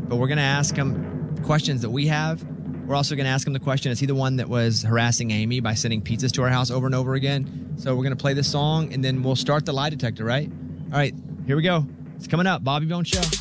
but we're going to ask him questions that we have. We're also going to ask him the question, is he the one that was harassing Amy by sending pizzas to our house over and over again? So we're going to play this song, and then we'll start the lie detector, right? All right, here we go. It's coming up. Bobby Bones Show.